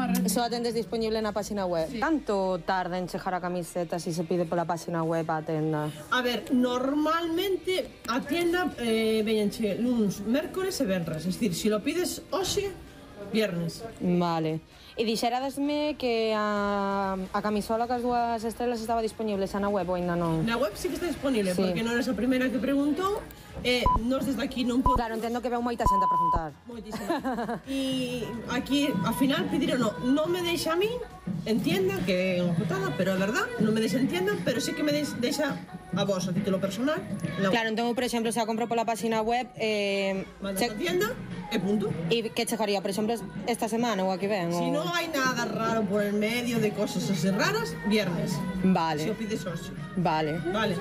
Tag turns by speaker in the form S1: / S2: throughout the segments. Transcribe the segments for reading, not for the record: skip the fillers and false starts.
S1: Só a tendes disponible na página web. Canto tarda en chegar a camiseta se pide pola página web a tenda?
S2: A ver, normalmente a tienda veñenche luns, mércores e venres. Es dicir, se lo pides hoxe, viernes.
S1: Vale. E dixeradesme que a camisola cas dúas estrelas estaba disponible xa na web ou ainda non?
S2: Na web sí que está disponible,
S1: Sí.
S2: porque non eres a primeira que preguntou. Nos desde aquí non podemos...
S1: Claro, entendo que veu moita xente a preguntar.
S2: Moitísimo. E aquí, ao final, pediron non me deixa a mí en tienda, que é unha putada, pero é verdad, non me deixa en tienda, pero sí que me deixa a vos, a título personal.
S1: Claro, entón, por exemplo, se a compro pola página web...
S2: Mandas a tienda e punto.
S1: E que chegaría, por exemplo, esta semana ou aquí ven?
S2: Si non hai nada raro por el medio de cosas así raras, viernes.
S1: Vale.
S2: Se o pides hoxe.
S1: Vale.
S2: Vale.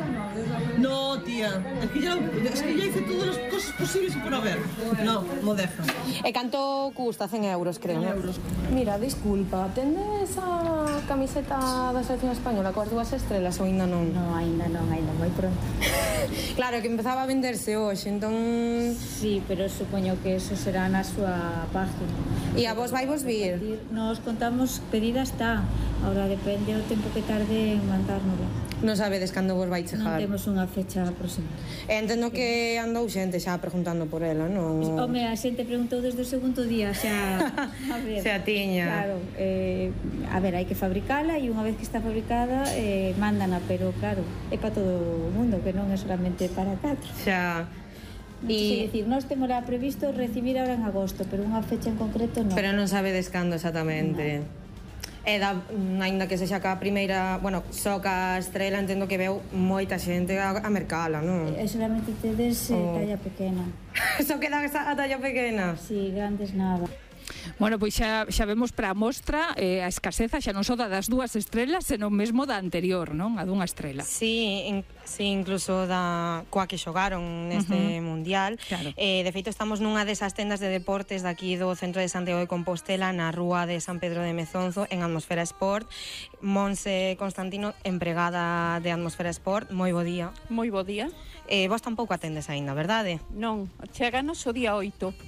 S2: No, tía. Es que ya hice todas las cosas posibles y por haber. No, no deja.
S1: E canto custa? 100 euros, creo.
S2: 100 euros.
S1: Mira, disculpa, tendes a camiseta da selección española coas dúas estrelas ou ainda non?
S3: No, ainda non, moi pronto.
S1: Claro, que empezaba a venderse hoxe, entón...
S3: Sí, pero supoño que eso será na súa página.
S1: E a vos vai vos vir?
S3: Nos contamos, pedida está. Ahora depende o tempo que tarde en mandárnosla.
S1: Non sabedes cando vos vai chegar?
S3: Non temos unha fecha próxima.
S1: Entendo que andou xente xa preguntando por ela, non?
S3: Home, a xente preguntou desde o segundo día, xa... A ver,
S1: xa tiña.
S3: Claro, a ver, hai que fabricala e unha vez que está fabricada, mándana, pero claro, é para todo o mundo, que non é solamente para catro.
S1: Xa...
S3: E... Dicir, nós temos previsto recibir ahora en agosto, pero unha fecha en concreto non.
S1: Pero non sabedes cando exactamente. No. E ainda que sexa ca primeira, bueno, só ca estrela, entendo que veu moita xente a mercala, non?
S3: Solamente tedes talla pequena.
S1: Só queda a talla pequena?
S3: Sí, grandes nada.
S4: Bueno, pois xa vemos para a mostra a escaseza xa non só das dúas estrelas, senón mesmo da anterior, non? A dunha estrela.
S1: Sí, incluso coa que xogaron neste mundial.
S4: Claro.
S1: De feito, estamos nunha desas tendas de deportes daqui do centro de Santiago de Compostela, na rúa de San Pedro de Mezonzo, en Atmosfera Sport. Monse Constantino, empregada de Atmosfera Sport, moi bo día.
S5: Moi bo día.
S1: Vos tampouco atendes aínda, verdade?
S5: Non, cheganos o día 8.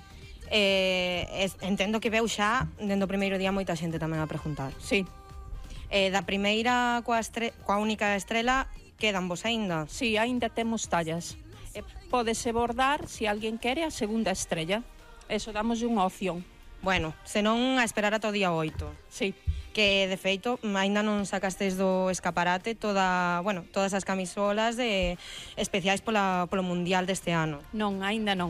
S1: Entendo que veu xa dende o primeiro día moita xente tamén a preguntar.
S5: Sí.
S1: Da primeira coa única estrela quedan vos aínda?
S5: Sí, aínda temos tallas. Pódese bordar, se alguén quere, a segunda estrella. Eso damos unha opción.
S1: Bueno, senón a esperar ata o día 8.
S5: Sí.
S1: Que, de feito, aínda non sacastes do escaparate todas as camisolas especiais polo Mundial deste ano.
S5: Non, aínda non.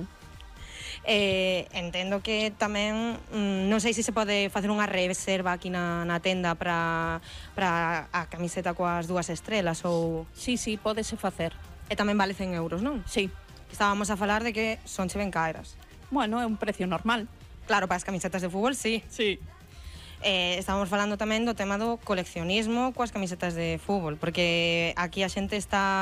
S1: Entendo que tamén non sei se pode facer unha reserva aquí na tenda para a camiseta coas dúas estrelas ou...
S5: Sí, pódese facer.
S1: E tamén vale 100 euros, non?
S5: Sí.
S1: Estábamos a falar de que son ben caras.
S5: Bueno, é un precio normal.
S1: Claro, para as camisetas de fútbol, sí.
S5: Sí.
S1: Estábamos falando tamén do tema do coleccionismo coas camisetas de fútbol, porque aquí a xente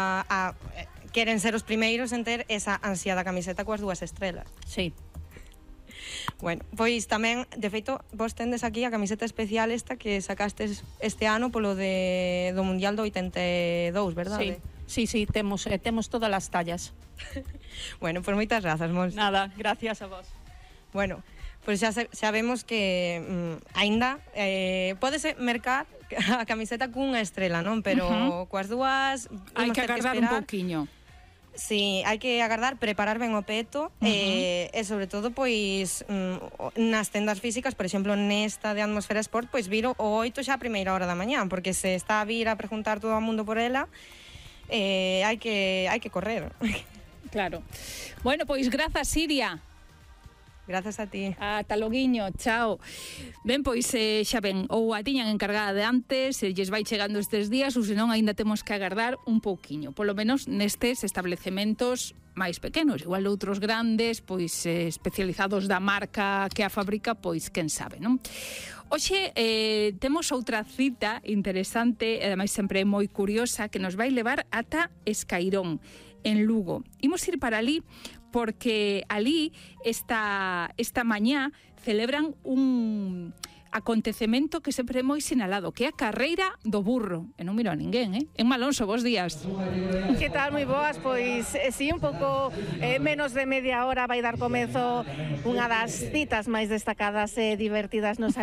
S1: queren ser os primeiros en ter esa ansiada camiseta coas dúas estrelas.
S5: Sí.
S1: Bueno, pois tamén, de feito, vos tendes aquí a camiseta especial esta que sacastes este ano polo do Mundial do 82, verdade?
S5: Sí, temos todas as tallas.
S1: Bueno, pois moitas grazas, Mons.
S5: Nada, gracias a vos.
S1: Bueno, pois xa vemos que aínda pódese mercar a camiseta cunha estrela, non? Pero coas dúas
S4: hai que agardar un pouquiño.
S1: Sí, hai que agardar, preparar ben o peto e sobre todo, pois, nas tendas físicas, por exemplo, nesta de Atmosfera Sport, pois viro o 8 xa a primeira hora da mañá, porque se está a vir a preguntar todo o mundo por ela, hai que correr.
S4: Claro. Bueno, pois grazas, Siria.
S1: Grazas a ti.
S4: Ata loguiño, chao. Ben, pois xa ven, ou a tiñan encargada de antes, se lles vai chegando estes días, ou senón aínda temos que agardar un pouquiño, polo menos nestes establecementos máis pequenos, igual outros grandes, pois especializados da marca que a fabrica, pois quen sabe, non? Hoxe temos outra cita interesante, e ademais sempre é moi curiosa, que nos vai levar ata Escairón, en Lugo. Imos ir para ali porque ali esta mañá celebran un acontecemento que sempre é moi sinalado, que é a carreira do burro. E non miro a ninguén, Emma Alonso, bons días.
S6: Que tal, moi boas? Pois, sí, un pouco menos de media hora vai dar comezo unha das citas máis destacadas e divertidas nos